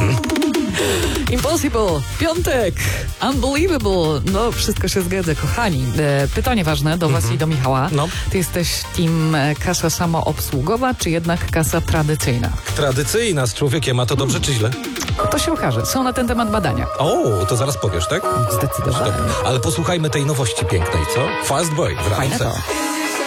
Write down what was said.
Impossible, piątek, unbelievable, no wszystko się zgadza, kochani. Pytanie ważne do was i do Michała. No. Ty jesteś team kasa samoobsługowa, czy jednak kasa tradycyjna? Tradycyjna z człowiekiem, a to dobrze czy źle? To się okaże. Są na ten temat badania. O, to zaraz powiesz, tak? Zdecydowanie. Ale posłuchajmy tej nowości pięknej, co? Fast Boy w Fajne radiu. to.